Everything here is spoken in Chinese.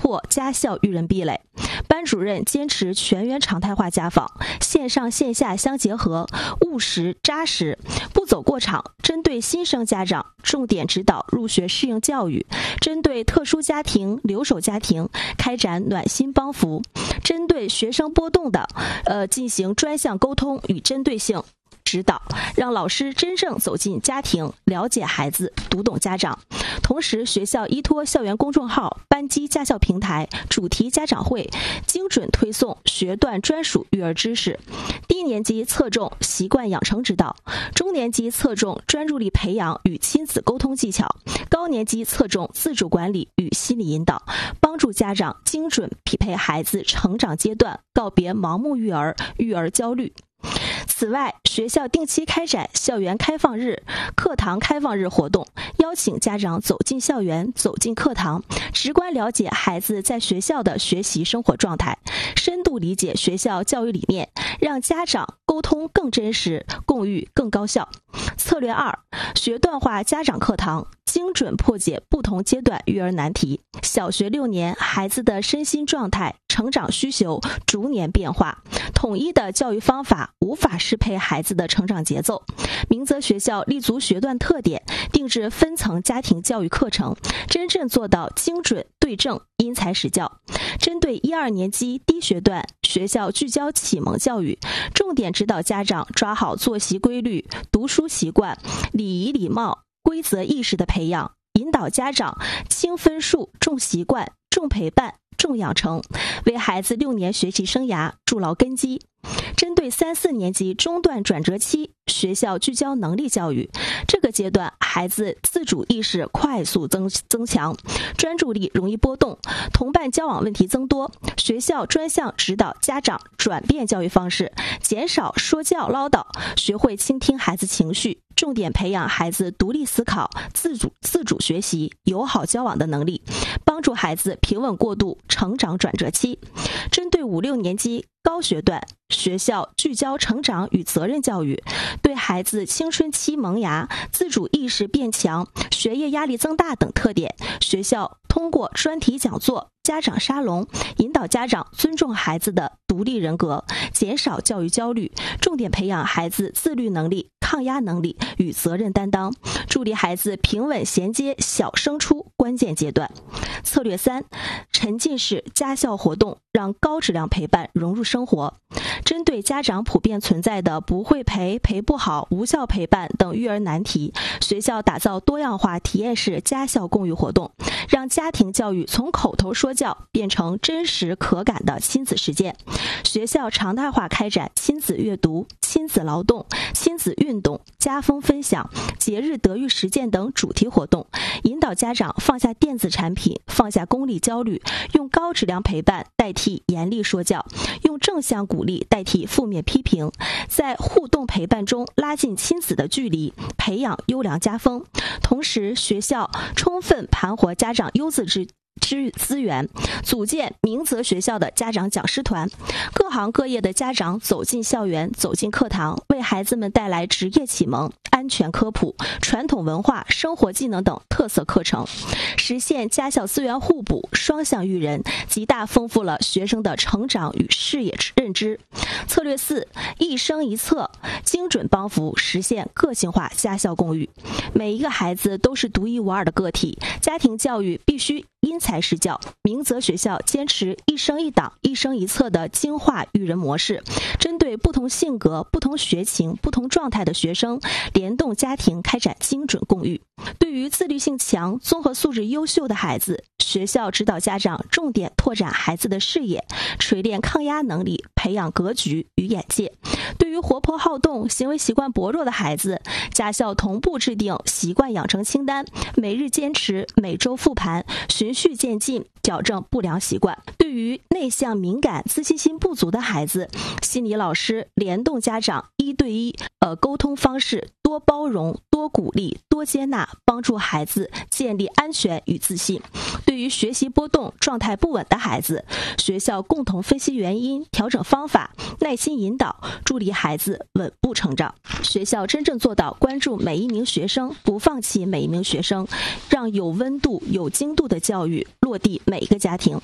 破家校育人壁垒。班主任坚持全员常态化家访，线上线下相结合，务实扎实，不走过场。针对新生家长，重点指导入学适应教育；针对特殊家庭、留守家庭，开展暖心帮扶；针对学生波动的，进行专项沟通与针对性指导，让老师真正走进家庭，了解孩子，读懂家长。同时，学校依托校园公众号、班级家校平台、主题家长会，精准推送学段专属育儿知识。低年级侧重习惯养成指导，中年级侧重专注力培养与亲子沟通技巧，高年级侧重自主管理与心理引导，帮助家长精准匹配孩子成长阶段，告别盲目育儿、育儿焦虑。此外，学校定期开展校园开放日、课堂开放日活动，邀请家长走进校园、走进课堂，直观了解孩子在学校的学习生活状态，深度理解学校教育理念，让家长沟通更真实，共育更高效。策略2：学段化家长课堂，精准破解不同阶段育儿难题。小学6年，孩子的身心状态、成长需求逐年变化，统一的教育方法无法适配孩子的成长节奏。明泽学校立足学段特点，定制分层家庭教育课程，真正做到精准对症、因材施教。针对1、2年级低学段，学校聚焦启蒙教育，重点指导家长抓好作息规律、读书习惯、礼仪礼貌、规则意识的培养，引导家长轻分数、重习惯、重陪伴、重养成，为孩子6年学习生涯筑牢根基。针对3、4年级中段转折期，学校聚焦能力教育，这个阶段孩子自主意识快速增强，专注力容易波动，同伴交往问题增多，学校专项指导家长转变教育方式，减少说教唠叨，学会倾听孩子情绪，重点培养孩子独立思考、自主学习、友好交往的能力，帮助孩子平稳过渡成长转折期。针对5、6年级高学段，学校聚焦成长与责任教育，对孩子青春期萌芽、自主意识变强、学业压力增大等特点，学校通过专题讲座、家长沙龙，引导家长尊重孩子的独立人格，减少教育焦虑，重点培养孩子自律能力、抗压能力与责任担当，助力孩子平稳衔接小升初关键阶段。策略3：沉浸式家校活动，让高质量陪伴融入生活。针对家长普遍存在的不会陪、陪不好、无效陪伴等育儿难题，学校打造多样化体验式家校共育活动，让家庭教育从口头说教变成真实可感的亲子实践。学校常态化开展亲子阅读、亲子劳动、亲子运动、家风分享、节日德育实践等主题活动，引导家长放下电子产品，放下功利焦虑，用高质量陪伴代替严厉说教，用正向鼓励代替负面批评，在互动陪伴中拉近亲子的距离，培养优良家风。同时，学校充分盘活家长优质资源，组建明泽学校的家长讲师团，各行各业的家长走进校园、走进课堂，为孩子们带来职业启蒙、安全科普、传统文化、生活技能等特色课程，实现家校资源互补、双向育人，极大丰富了学生的成长与视野认知。策略4：一生一策，精准帮扶，实现个性化家校共育。每一个孩子都是独一无二的个体，家庭教育必须因材施教。明泽学校坚持一生一档、一生一策的精化育人模式，针对不同性格、不同学情、不同状态的学生，联动家庭开展精准共育。对于自律性强、综合素质优秀的孩子，学校指导家长重点拓展孩子的视野，锤炼抗压能力，培养格局与眼界。对于活泼好动、行为习惯薄弱的孩子，家校同步制定习惯养成清单，每日坚持，每周复盘，循序渐进，矫正不良习惯。对于内向敏感、自信心不足的孩子，心理老师联动家长1对1沟通方式，多包容、多鼓励、多接纳，帮助孩子建立安全与自信。对于学习波动、状态不稳的孩子，学校共同分析原因，调整方法，耐心引导，助力孩子稳步成长。学校真正做到关注每一名学生，不放弃每一名学生，让有温度、有精度的教育落地每一个家庭。